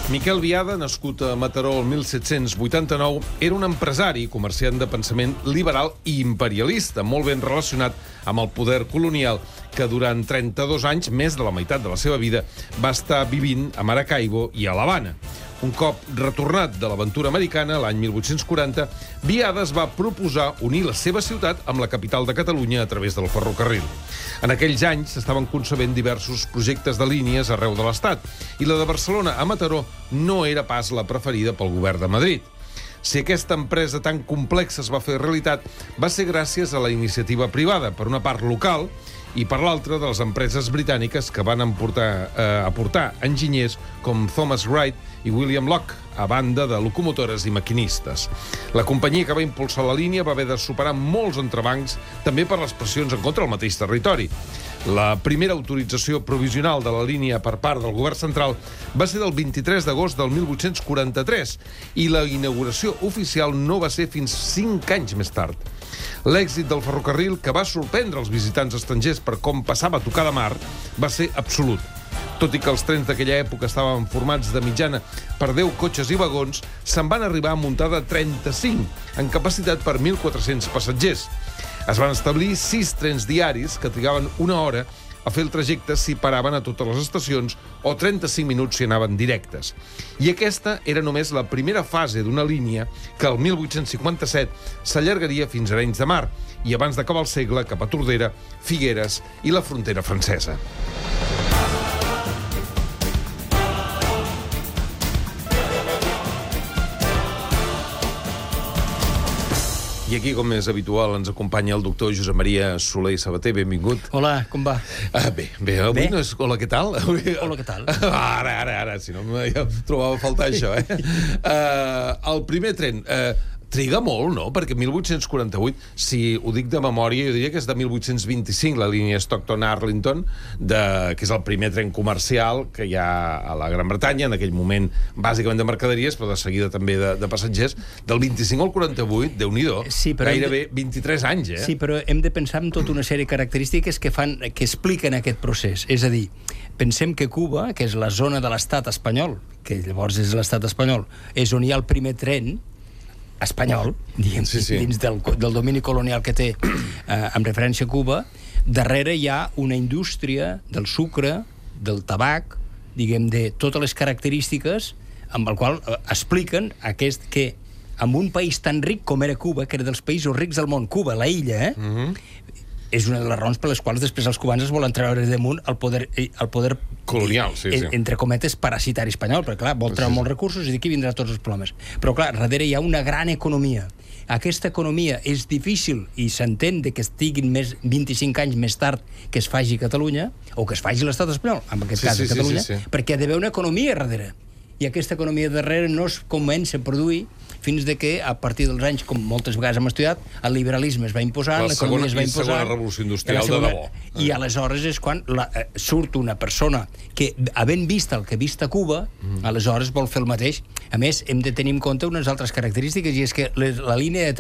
Miquel Biada, nascut a Mataró el 1789, era un empresari i comerciant de pensament liberal i imperialista, molt ben relacionat amb el poder colonial, que durant 32 anys, més de la meitat de la seva vida, va estar vivint a Maracaibo i a l'Havana. Un cop retornat de l'aventura americana, l'any 1840, Biada es va proposar unir la seva ciutat amb la capital de Catalunya a través del ferrocarril. En aquells anys s'estaven concebent diversos projectes de línies arreu de l'Estat, i la de Barcelona a Mataró no era pas la preferida pel govern de Madrid. Si aquesta empresa tan complexa es va fer realitat, va ser gràcies a la iniciativa privada, per una part local, i per l'altra de les empreses britàniques que van aportar enginyers com Thomas Wright i William Locke, a banda de locomotores i maquinistes. La companyia que va impulsar la línia va haver de superar molts entrebancs, també per les pressions en contra del mateix territori. La primera autorització provisional de la línia per part del govern central va ser del 23 d'agost del 1843 i la inauguració oficial no va ser fins 5 anys més tard. L'èxit del ferrocarril, que va sorprendre els visitants estrangers per com passava a tocar de mar, va ser absolut. Tot i que els trens d'aquella època estaven formats de mitjana per 10 cotxes i vagons, se'n van arribar a muntar de 35, amb capacitat per 1.400 passatgers. Es van establir 6 trens diaris que trigaven una hora a fer el trajecte si paraven a totes les estacions o 35 minuts si anaven directes. I aquesta era només la primera fase d'una línia que el 1857 s'allargaria fins a Arenys de Mar i abans d'acabar el segle cap a Tordera, Figueres i la frontera francesa. I aquí, com és habitual, ens acompanya el doctor Josep Maria Soler i Sabater. Benvingut. Hola, com va? Bé. Avui no és... Hola, què tal? Hola, què tal? Ara. Si no, ja trobava a faltar això, El primer tren... Triga molt, no? Perquè 1848, si ho dic de memòria, jo diria que és de 1825, la línia Stockton-Arlington, que és el primer tren comercial que hi ha a la Gran Bretanya, en aquell moment bàsicament de mercaderies, però de seguida també de passatgers. Del 25 al 48, Déu-n'hi-do, sí, gairebé 23 anys, Sí, però hem de pensar en tota una sèrie de característiques que expliquen aquest procés. És a dir, pensem que Cuba, que és la zona de l'estat espanyol, que llavors és l'estat espanyol, és on hi ha el primer tren espanyol, diguem, dins del domini colonial que té amb referència a Cuba. Darrere hi ha una indústria del sucre, del tabac, diguem, de totes les característiques amb el qual expliquen que en un país tan ric com era Cuba, que era dels països rics del món, Cuba, la illa, és una de les raons per les quals després els cubans es volen treure damunt el poder colonial, entre cometes, parasitari espanyol, perquè, clar, vol treure molts recursos i d'aquí vindran tots els problemes. Però, clar, darrere hi ha una gran economia. Aquesta economia és difícil i s'entén que estiguin 25 anys més tard que es faci a Catalunya, o que es faci a l'estat espanyol, en aquest cas a Catalunya, perquè hi ha d'haver una economia darrere. I aquesta economia darrere no es comença a produir fins que, a partir dels anys, com moltes vegades hem estudiat, el liberalisme es va imposant, l'economia es va imposant... La segona revolució industrial de debò. I aleshores és quan surt una persona que, havent vist el que ha vist a Cuba, aleshores vol fer el mateix. A més, hem de tenir en compte unes altres característiques, i és que la línia de